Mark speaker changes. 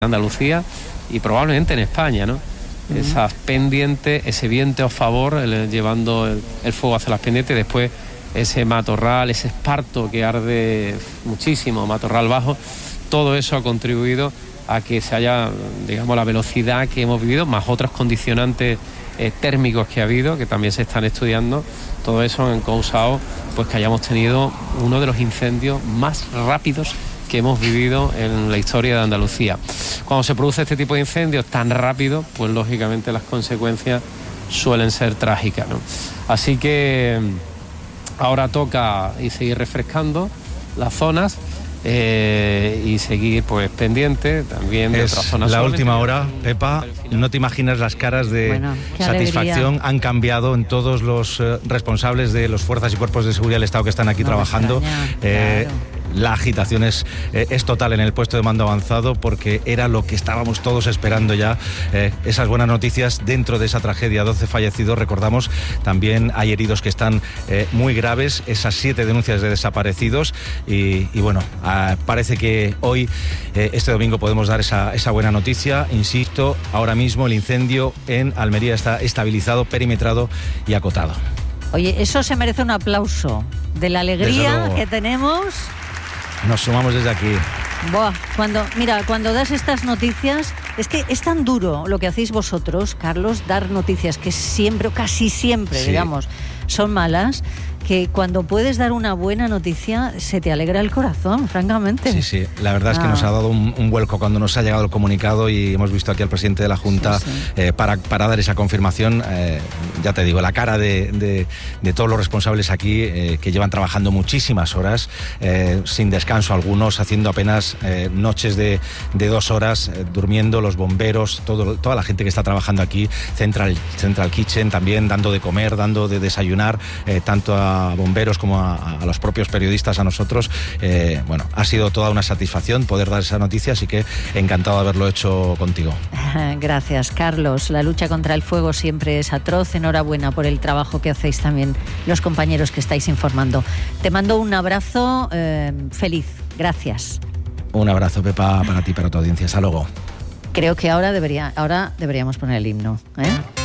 Speaker 1: Andalucía y probablemente en España, ¿no? Esas pendientes, ese viento a favor, llevando el fuego hacia las pendientes, y después ese matorral, ese esparto que arde muchísimo, matorral bajo, todo eso ha contribuido a que se haya, digamos, la velocidad que hemos vivido, más otros condicionantes térmicos que ha habido, que también se están estudiando. Todo eso han causado pues que hayamos tenido uno de los incendios más rápidos que hemos vivido en la historia de Andalucía. Cuando se produce este tipo de incendios tan rápido, pues lógicamente las consecuencias suelen ser trágicas, ¿no? Así que ahora toca seguir refrescando las zonas y seguir pues pendiente también de otras zonas.
Speaker 2: La última hora, Pepa, no te imaginas las caras de satisfacción han cambiado en todos los responsables de las fuerzas y cuerpos de seguridad del Estado que están aquí trabajando. La agitación es total en el puesto de mando avanzado, porque era lo que estábamos todos esperando ya, esas buenas noticias dentro de esa tragedia. 12 fallecidos, recordamos, también hay heridos que están muy graves, esas 7 denuncias de desaparecidos y bueno, parece que hoy, este domingo, podemos dar esa buena noticia. Insisto, ahora mismo el incendio en Almería está estabilizado, perimetrado y acotado.
Speaker 3: Oye, eso se merece un aplauso de la alegría que tenemos.
Speaker 2: Nos sumamos desde aquí.
Speaker 3: Buah, cuando das estas noticias, es que es tan duro lo que hacéis vosotros, Carlos, dar noticias que siempre, o casi siempre, digamos, son malas, que cuando puedes dar una buena noticia se te alegra el corazón, francamente. Sí, la verdad es que nos ha dado un vuelco cuando nos ha llegado el comunicado y hemos visto aquí al presidente de la Junta para dar esa confirmación. Ya te digo, la cara de todos los responsables aquí, que llevan trabajando muchísimas horas, sin descanso algunos, haciendo apenas noches de 2 horas, durmiendo, los bomberos, toda la gente que está trabajando aquí, Central Kitchen también, dando de comer, dando de desayunar, tanto a bomberos como a los propios periodistas, a nosotros. Bueno, ha sido toda una satisfacción poder dar esa noticia, así que encantado de haberlo hecho contigo. Gracias, Carlos. La lucha contra el fuego siempre es atroz. Enhorabuena por el trabajo que hacéis también los compañeros que estáis informando. Te mando un abrazo feliz. Gracias.
Speaker 2: Un abrazo, Pepa, para ti y para tu audiencia. Hasta luego.
Speaker 3: Creo que ahora deberíamos poner el himno, ¿eh?